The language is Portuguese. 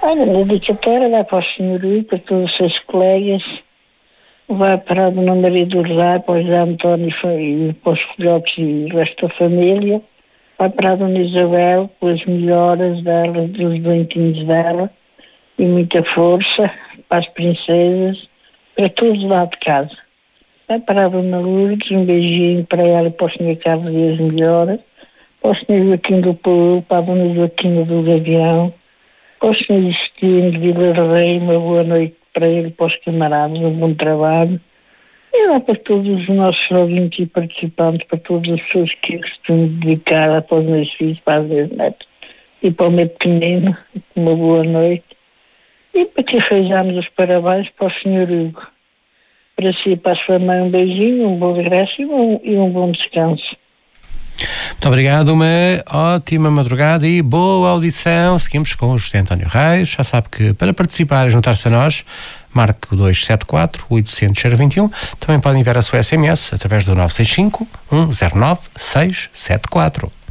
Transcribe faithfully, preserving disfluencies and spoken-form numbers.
Olha, a dedicatória vai para o senhor Hugo, para todos os seus colegas, vai para a Dona Maria do Rosário, para o José António e para os filhotes e o resto da família, vai para a Dona Isabel, pelas melhoras dela, dos doentinhos dela, e muita força, para as princesas, para todos lá de casa. Vai para a Dona Lourdes, um beijinho para ela e para o senhor Carlos e as melhoras, para o senhor Joaquim do Povo, para a Dona Joaquina do Gavião, para o senhor Justino de Vila do Rei, uma boa noite para ele e para os camaradas, um bom trabalho. E lá para todos os nossos ouvintes e participantes, para todas as pessoas que costumam dedicar, para os meus filhos, para as minhas netas e para o meu pequenino, uma boa noite. E para que fizemos os parabéns para o senhor Hugo. Para si e para a sua mãe um beijinho, um bom regresso e um, e um bom descanso. Muito obrigado, uma ótima madrugada e boa audição. Seguimos com o José António Reis. Já sabe que para participar e juntar-se a nós, marque o dois sete quatro, oito zero zero, dois um. Também podem enviar a sua S M S através do nove seis cinco, um zero nove, seis sete quatro.